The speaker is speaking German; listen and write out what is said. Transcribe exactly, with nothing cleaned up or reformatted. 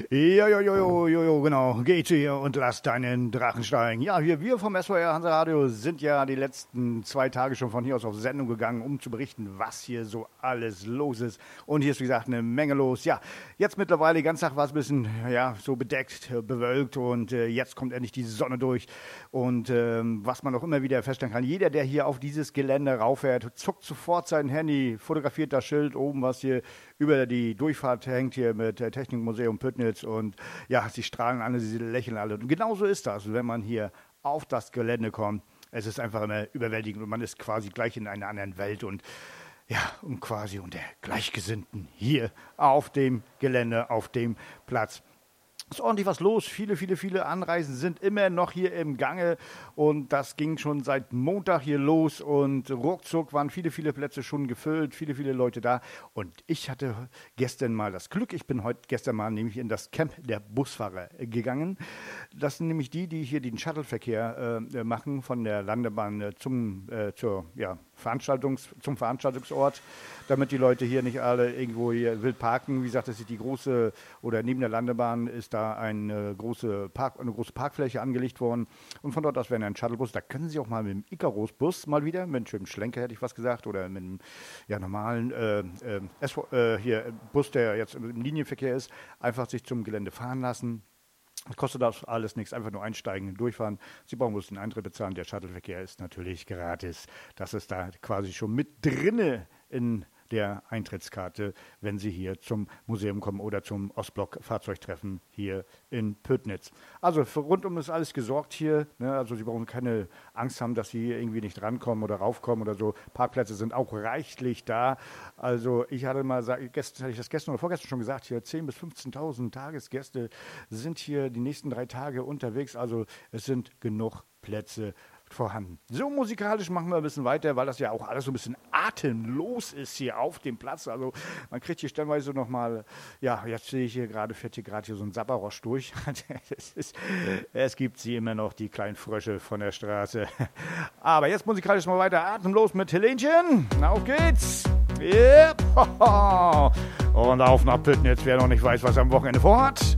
Ja, jo, jo, jo, jo, jo, genau. Geh zu ihr und lass deinen Drachen steigen. Ja, hier, wir vom S V R Hansa Radio sind ja die letzten zwei Tage schon von hier aus auf Sendung gegangen, um zu berichten, was hier so alles los ist. Und hier ist, wie gesagt, eine Menge los. Ja, jetzt mittlerweile, den ganzen Tag war es ein bisschen, ja, so bedeckt, bewölkt und äh, jetzt kommt endlich die Sonne durch. Und ähm, was man auch immer wieder feststellen kann, jeder, der hier auf dieses Gelände rauffährt, zuckt sofort sein Handy, fotografiert das Schild oben, was hier über die Durchfahrt hängt, hier mit äh, Technikmuseum Püttnitz. Und ja, sie strahlen alle, sie lächeln alle. Und genauso ist das, wenn man hier auf das Gelände kommt. Es ist einfach immer überwältigend und man ist quasi gleich in einer anderen Welt und ja, und quasi unter Gleichgesinnten hier auf dem Gelände, auf dem Platz. Ist ordentlich was los. Viele, viele, viele Anreisen sind immer noch hier im Gange und das ging schon seit Montag hier los und ruckzuck waren viele, viele Plätze schon gefüllt, viele, viele Leute da und ich hatte gestern mal das Glück, ich bin heute gestern mal nämlich in das Camp der Busfahrer gegangen. Das sind nämlich die, die hier den Shuttleverkehr äh, machen von der Landebahn äh, zum, äh, zur, ja, Veranstaltungs-, zum Veranstaltungsort, damit die Leute hier nicht alle irgendwo hier wild parken. Wie gesagt, das ist die große, oder neben der Landebahn ist da eine große, Park, eine große Parkfläche angelegt worden und von dort aus werden ein Shuttlebus, da können Sie auch mal mit dem Icarus-Bus mal wieder, mit einem schönen Schlenker hätte ich was gesagt, oder mit einem ja, normalen äh, äh, S V, äh, hier, Bus, der jetzt im Linienverkehr ist, einfach sich zum Gelände fahren lassen. Kostet das alles nichts, einfach nur einsteigen und durchfahren. Sie brauchen bloß den Eintritt bezahlen. Der Shuttleverkehr ist natürlich gratis. Das ist da quasi schon mit drinne in der Eintrittskarte, wenn Sie hier zum Museum kommen oder zum Ostblock-Fahrzeugtreffen hier in Püttnitz. Also für rundum ist alles gesorgt hier. Ne? Also Sie brauchen keine Angst haben, dass Sie hier irgendwie nicht rankommen oder raufkommen oder so. Parkplätze sind auch reichlich da. Also ich hatte mal, gestern, hatte ich das gestern oder vorgestern schon gesagt, hier zehntausend bis fünfzehntausend Tagesgäste sind hier die nächsten drei Tage unterwegs. Also es sind genug Plätze vorhanden. So, musikalisch machen wir ein bisschen weiter, weil das ja auch alles so ein bisschen atemlos ist hier auf dem Platz. Also man kriegt hier stellenweise nochmal, ja, jetzt sehe ich hier gerade, fährt hier gerade hier so ein Sapperrosch durch. es, ist, es gibt sie immer noch, die kleinen Frösche von der Straße. Aber jetzt musikalisch mal weiter atemlos mit Helenchen. Na, auf geht's. Yep. Und auf nach Püttnitz, wer noch nicht weiß, was er am Wochenende vorhat.